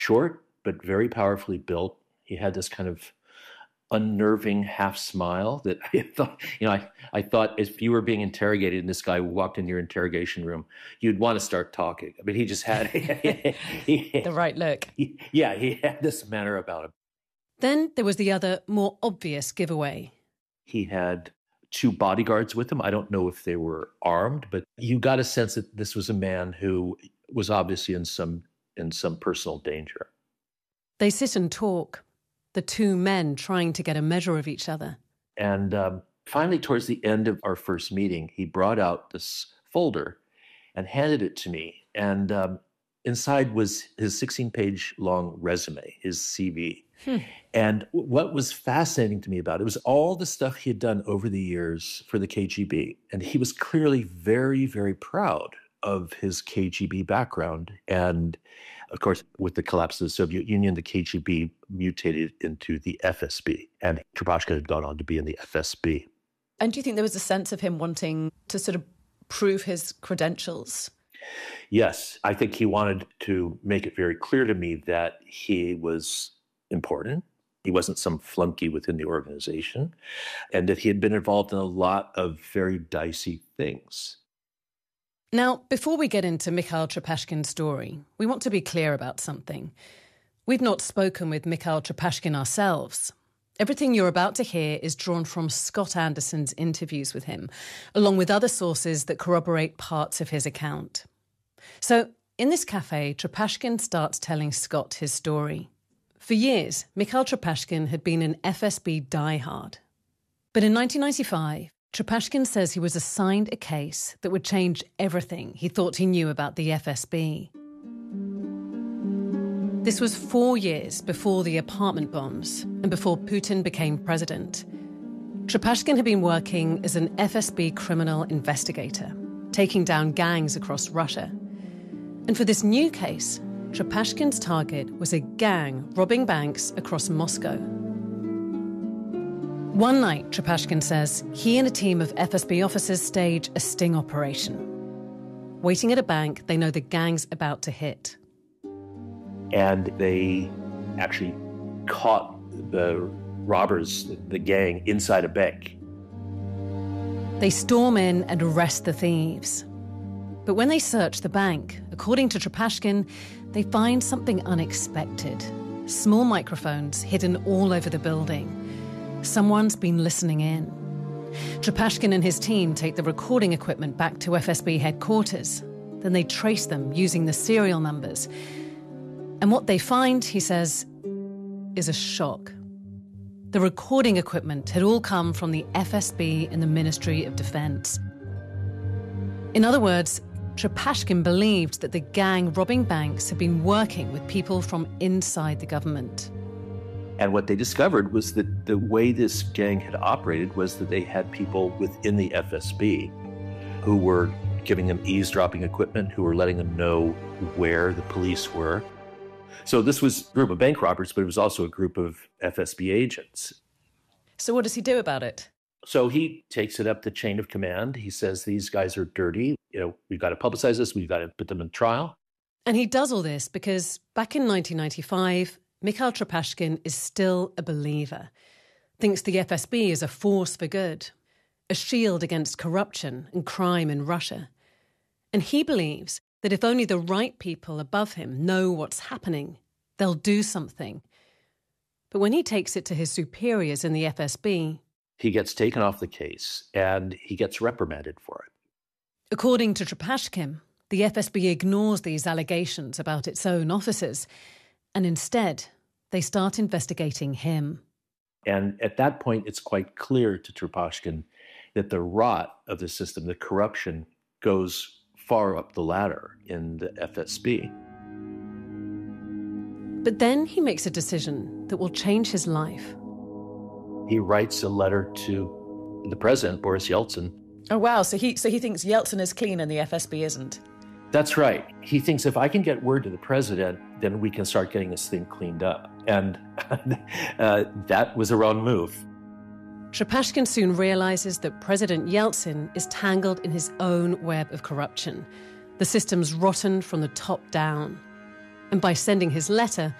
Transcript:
Short, but very powerfully built. He had this kind of unnerving half smile that I thought, I thought if you were being interrogated and this guy walked in your interrogation room, you'd want to start talking. I mean, he just had the right look. He had this manner about him. Then there was the other, more obvious giveaway. He had 2 bodyguards with him. I don't know if they were armed, but you got a sense that this was a man who was obviously in some personal danger. They sit and talk, the 2 men trying to get a measure of each other. And finally, towards the end of our first meeting, he brought out this folder and handed it to me. And inside was his 16-page long resume, his CV. And what was fascinating to me about it was all the stuff he had done over the years for the KGB. And he was clearly very, very proud of his KGB background. And of course, with the collapse of the Soviet Union, the KGB mutated into the FSB. And Trepashkin had gone on to be in the FSB. And do you think there was a sense of him wanting to sort of prove his credentials? Yes, I think he wanted to make it very clear to me that he was important. He wasn't some flunky within the organization, and that he had been involved in a lot of very dicey things. Now, before we get into Mikhail Trepashkin's story, we want to be clear about something. We've not spoken with Mikhail Trepashkin ourselves. Everything you're about to hear is drawn from Scott Anderson's interviews with him, along with other sources that corroborate parts of his account. So, in this cafe, Trepashkin starts telling Scott his story. For years, Mikhail Trepashkin had been an FSB diehard. But in 1995, Trepashkin says he was assigned a case that would change everything he thought he knew about the FSB. This was 4 years before the apartment bombs and before Putin became president. Trepashkin had been working as an FSB criminal investigator, taking down gangs across Russia. And for this new case, Trepashkin's target was a gang robbing banks across Moscow. One night, Trepashkin says, he and a team of FSB officers stage a sting operation. Waiting at a bank they know the gang's about to hit. And they actually caught the robbers, the gang, inside a bank. They storm in and arrest the thieves. But when they search the bank, according to Trepashkin, they find something unexpected. Small microphones hidden all over the building. Someone's been listening in. Trepashkin and his team take the recording equipment back to FSB headquarters. Then they trace them using the serial numbers. And what they find, he says, is a shock. The recording equipment had all come from the FSB and the Ministry of Defense. In other words, Trepashkin believed that the gang robbing banks had been working with people from inside the government. And what they discovered was that the way this gang had operated was that they had people within the FSB who were giving them eavesdropping equipment, who were letting them know where the police were. So this was a group of bank robbers, but it was also a group of FSB agents. So what does he do about it? So he takes it up the chain of command. He says, these guys are dirty. We've got to publicize this. We've got to put them in trial. And he does all this because back in 1995, Mikhail Trepashkin is still a believer, thinks the FSB is a force for good, a shield against corruption and crime in Russia. And he believes that if only the right people above him know what's happening, they'll do something. But when he takes it to his superiors in the FSB, he gets taken off the case and he gets reprimanded for it. According to Trepashkin, the FSB ignores these allegations about its own officers, and instead, they start investigating him. And at that point, it's quite clear to Trepashkin that the rot of the system, the corruption, goes far up the ladder in the FSB. But then he makes a decision that will change his life. He writes a letter to the president, Boris Yeltsin. Oh, wow. So he thinks Yeltsin is clean and the FSB isn't. That's right. He thinks if I can get word to the president, then we can start getting this thing cleaned up. And that was a wrong move. Trepashkin soon realizes that President Yeltsin is tangled in his own web of corruption. The system's rotten from the top down. And by sending his letter,